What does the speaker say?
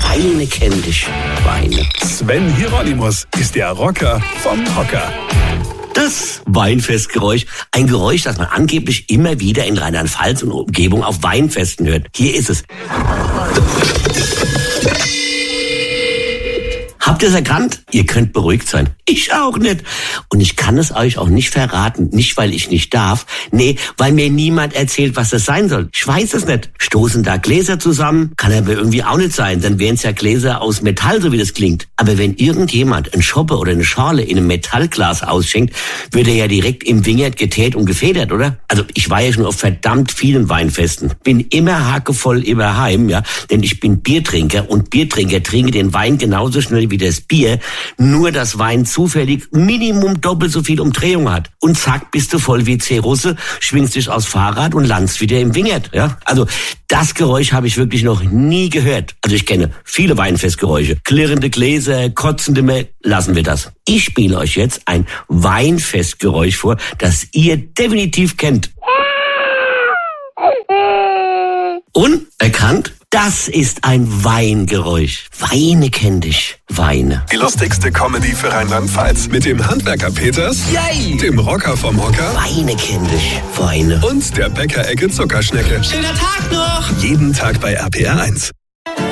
Weine kenn dich, Weine. Sven Hieronymus ist der Rocker vom Hocker. Das Weinfestgeräusch, ein Geräusch, das man angeblich immer wieder in Rheinland-Pfalz und Umgebung auf Weinfesten hört. Hier ist es. Habt ihr es erkannt? Ihr könnt beruhigt sein. Ich auch nicht. Und ich kann es euch auch nicht verraten. Nicht, weil ich nicht darf. Nee, weil mir niemand erzählt, was das sein soll. Ich weiß es nicht. Stoßen da Gläser zusammen? Kann aber irgendwie auch nicht sein. Dann wären es ja Gläser aus Metall, so wie das klingt. Aber wenn irgendjemand ein Schoppe oder eine Schorle in einem Metallglas ausschenkt, wird er ja direkt im Wingert geteert und gefedert, oder? Also ich war ja schon auf verdammt vielen Weinfesten. Bin immer hackevoll immer heim, ja. Denn ich bin Biertrinker und Biertrinker trinken den Wein genauso schnell wie das Bier. Nur, dass Wein zufällig Minimum doppelt so viel Umdrehung hat. Und zack, bist du voll wie C-Russe, schwingst dich aufs Fahrrad und landest wieder im Wingert, ja. Also das Geräusch habe ich wirklich noch nie gehört. Also ich kenne viele Weinfestgeräusche. Klirrende Gläser, kotzende lassen wir das. Ich spiele euch jetzt ein Weinfestgeräusch vor, das ihr definitiv kennt. Und erkannt? Das ist ein Weingeräusch. Weine kenn dich, Weine. Die lustigste Comedy für Rheinland-Pfalz mit dem Handwerker Peters, Yay! dem Rocker vom Hocker Weine kenn dich, Weine. und der Bäckerecke Zuckerschnecke. Schöner Tag noch! Jeden Tag bei RPR 1.